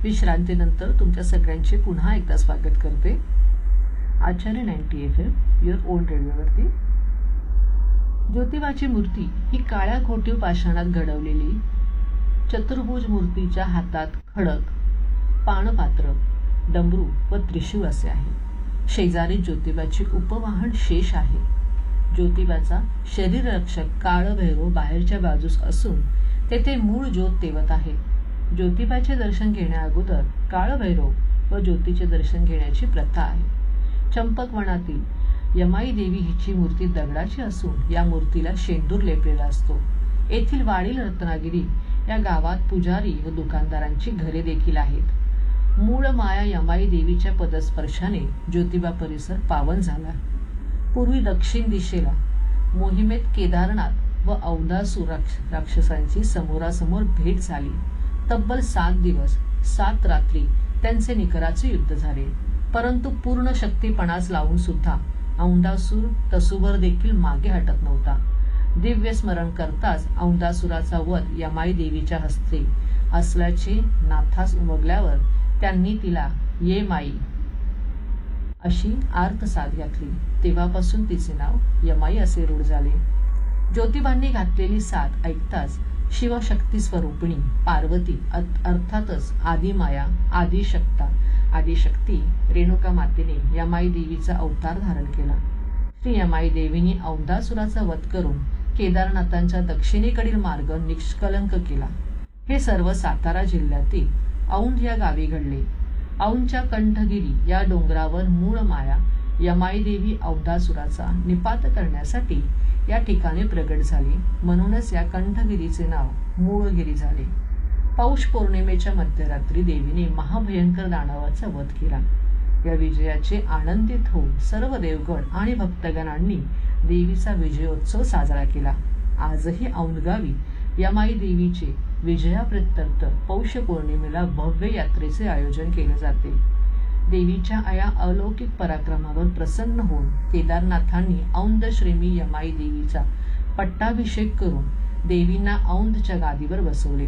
विश्रांतीनंतर तुमच्या सगळ्यांचे पुन्हा एकदा स्वागत करते आचार्य 90 FM युअर ओन रेडिओवरती. ज्योतिबाची मूर्ती ही काळ्या घोटीव पाषाणात घडवलेली चतुर्भुज मूर्तीच्या हातात खडक, पाणपात्र, डमरू व त्रिशूळ असे आहे. शेजारी ज्योतिबाची उपवाहन शेष आहे. ज्योतिबाचा शरीररक्षक काळभैरव बाहेरच्या बाजूस असून तेथे मूळ ज्योत तेवत आहे. ज्योतिबाचे दर्शन घेण्याअगोदर काळभैरव व ज्योतीचे दर्शन घेण्याची प्रथा आहे. चंपकवनातील यमाई देवी हिची मूर्ती दगडाची असून या मूर्तीला शेंदूर लेपलेला असतो. येथील वाडील रत्नागिरी या गावात पुजारी व दुकानदारांची घरे देखील आहेत. मूळ माया यमाई देवीच्या पदस्पर्शाने ज्योतिबा परिसर पावन झाला. पूर्वी दक्षिण दिशेला मोहिमेत केदारनाथ व औदासूर राक्षसांची समोरासमोर भेट झाली. तब्बल 7 दिवस 7 रात्री त्यांचे निकराचे युद्ध झाले. परंतु पूर्ण शक्तीपणास लावून सुद्धा औंधासूर तसूभर देखील मागे हटत नव्हता. दिव्य स्मरण करताच औंधासुराचा वध यमाई देवीच्या हस्ते असल्याचे नाथास उमगल्यावर त्यांनी तिला ये माई अशी आर्त साथ घातली. तेव्हापासून तिचे नाव यमाई असे रूढ झाले. ज्योतिबांनी घातलेली साथ ऐकताच शिवशक्ती स्वरूपिणी पार्वती अर्थातच आदिमाया आदिशक्ती रेणुका मातेने यमाई देवीचा अवतार धारण केला. श्री यमाई देवीने औंधासुराचा वध करून केदारनाथांच्या दक्षिणेकडील मार्ग निष्कलंक केला. हे सर्व सातारा जिल्ह्यातील औंध या गावी घडले. औंधच्या कंठगिरी या डोंगरावर मूळ माया यमाई देवी औंधासुराचा निपात करण्यासाठी या ठिकाणी प्रगट झाली. म्हणूनच या कंठगिरीचे नाव मूळगिरी झाले. पौष पौर्णिमेच्या मध्यरात्री देवीने महाभयंकर दानवाचा वध केला. या विजयाचे आनंदित होऊन सर्व देवगण आणि भक्तगणांनी देवीचा विजयोत्सव साजरा केला. आजही औंधगावी यमाई देवीचे विजयाप्रित्यर्थ पौष पौर्णिमेला भव्य यात्रेचे आयोजन केले जाते. देवीच्या या अलौकिक पराक्रमावर प्रसन्न होऊन केदारनाथांनी औंध श्रीमी यमाई देवीचा पट्टाभिषेक करून देवींना औंधच्या गादीवर बसवले.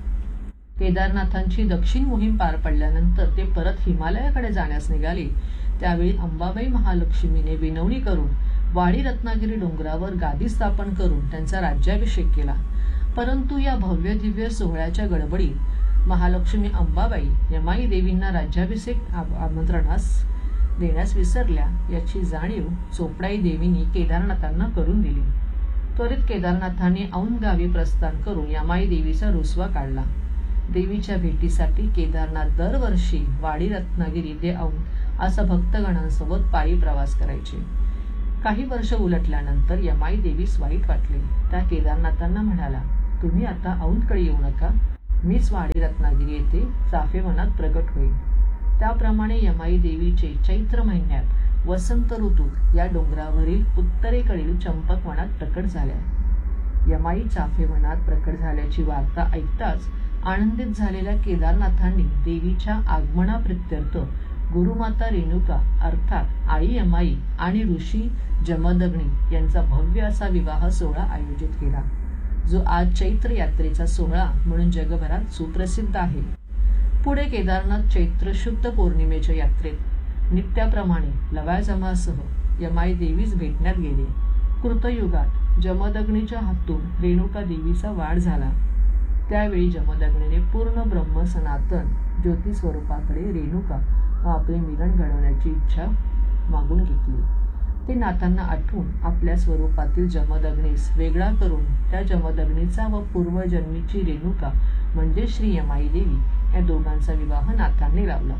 केदारनाथांची दक्षिण मोहीम पार पडल्यानंतर ते परत हिमालयाकडे जाण्यास निघाले. त्यावेळी अंबाबाई महालक्ष्मीने विनवणी करून वाडी रत्नागिरी डोंगरावर गादी स्थापन करून त्यांचा राज्याभिषेक केला. परंतु या भव्य दिव्य सोहळ्याच्या गडबडीत महालक्ष्मी अंबाबाई यमाई देवींना राज्याभिषेक आमंत्रणास देण्यास विसरल्या याची जाणीव चोपडाई देवींनी केदारनाथांना करून दिली. त्वरित केदारनाथांनी औंध गावी प्रस्थान करून यमाई देवीचा रुसवा काढला. देवीच्या भेटीसाठी केदारनाथ दरवर्षी वाडी रत्नागिरी ते औंध असा भक्तगणांसोबत पायी प्रवास करायचे. काही वर्ष उलटल्यानंतर यमाई देवीस वाईट वाटले. त्या केदारनाथांना म्हणाला, तुम्ही आता औंधकडे येऊ नका, मीच वाडी रत्नागिरी येथे चाफेवनात प्रकट होईल. त्याप्रमाणे यमाई देवीचे चैत्र महिन्यात वसंत ऋतूत या डोंगरावरील उत्तरेकडील चंपकवनात प्रकट झाल्या. यमाई चाफेवनात प्रकट झाल्याची वार्ता ऐकताच आनंदित झालेल्या केदारनाथांनी देवीच्या आगमनाप्रित्यर्थ गुरुमाता रेणुका अर्थात आई यमाई आणि ऋषी जमदग्नी यांचा भव्य असा विवाह सोहळा आयोजित केला, जो आज चैत्र यात्रेचा सोहळा म्हणून जगभरात सुप्रसिद्ध आहे. पुढे केदारनाथ चैत्र शुद्ध पौर्णिमेच्या यात्रेत नित्याप्रमाणे लवाजमासह यमाई देवीस भेटण्यात गेले. कृतयुगात जमदग्नीच्या हातून रेणुका देवीचा वाढ झाला. त्यावेळी जमदग्नीने पूर्ण ब्रह्म सनातन ज्योती स्वरूपाकडे रेणुका व आपले मिलन घडवण्याची इच्छा मागून घेतली. ते नाथांना आठवून आपल्या स्वरूपातील जमदग्नीस वेगळा करून त्या जमदग्नीचा व पूर्वजन्मीची रेणुका म्हणजे श्री यमाई देवी या दोघांचा विवाह नाथांनी लावला.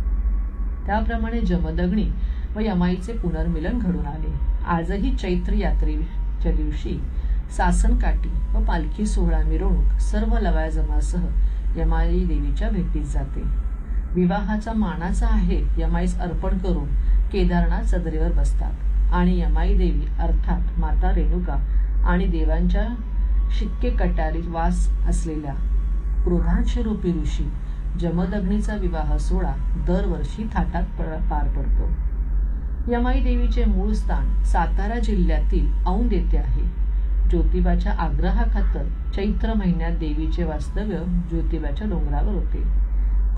त्याप्रमाणे जमदग्नी व यमाईचे पुनर्मिलन घडून आले. आजही चैत्र यात्रेच्या दिवशी सासनकाठी व पालखी सोहळा मिरवणूक सर्व लवाजमासह यमाई देवीच्या भेटीस जाते. विवाहाचा मानाचा आहे यमाईस अर्पण करून केदारनाथ सदरेवर बसतात आणि यमाई देवी अर्थात माता रेणुका आणि देवांच्या शिक्के कट्यारीत वास असलेल्या क्रोधांशरूपी ऋषी जमदग्नीचा विवाह सोहळा दरवर्षी थाटात पार पडतो. यमाई देवीचे मूळ स्थान सातारा जिल्ह्यातील औंध येथे आहे. ज्योतिबाच्या आग्रहाखातर चैत्र महिन्यात देवीचे वास्तव्य ज्योतिबाच्या डोंगरावर होते.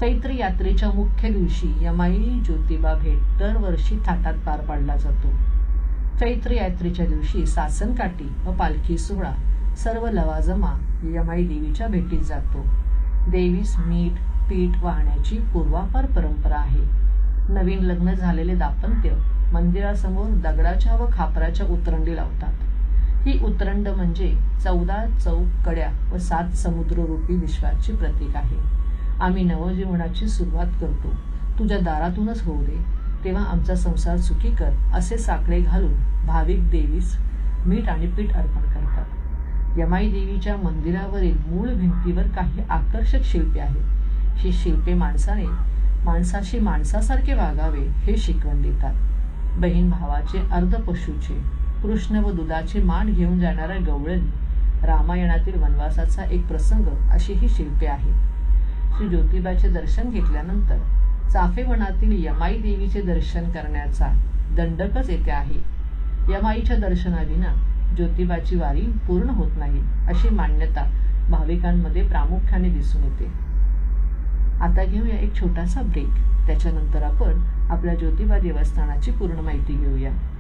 चैत्र यात्रेच्या मुख्य दिवशी यमाई ज्योतिबा भेट दरवर्षी थाटात पार पाडला जातो. चैत्र यात्रेच्या दिवशी सासनकाठी व पालखी सोहळा सर्व लवाजमा यमाई देवीच्या भेटीत जातो. देवीस मीठ पीठ वाहण्याची पूर्वापार परंपरा आहे. नवीन लग्न झालेले दाम्पत्य मंदिरासमोर दगडाच्या व खापराच्या उतरंडी लावतात. ही उतरंड म्हणजे 14 चौक कड्या व 7 समुद्ररूपी विश्वाची प्रतीक आहे. आम्ही नवजीवनाची सुरुवात करतो, तुझ्या दारातूनच होऊ दे, तेव्हा आमचा संसार सुखी कर, असे साकडे घालून भाविक देवीस मीठ आणि पीठ अर्पण करतात. यमाई देवीच्या मंदिरावरील मूळ भिंतीवर काही आकर्षक शिल्पे आहेत. ही शिल्पे माणसाशी माणसासारखे वागावे हे शिकवण देतात. बहीण भावाचे अर्धपशूचे, कृष्ण व दुधाची माठ घेऊन जाणाऱ्या गवळणी, रामायणातील वनवासाचा एक प्रसंग अशी ही शिल्पे आहेत. श्री ज्योतिबाचे दर्शन घेतल्यानंतर चाफेवनातील यमाई देवीचे दर्शन करण्याचा दंडकच येथे आहे. यमाईच्या दर्शनाविना ज्योतिबाची वारी पूर्ण होत नाही अशी मान्यता भाविकांमध्ये प्रामुख्याने दिसून येते. आता घेऊया एक छोटासा ब्रेक. त्याच्यानंतर आपण आपल्या ज्योतिबा देवस्थानाची पूर्ण माहिती घेऊया.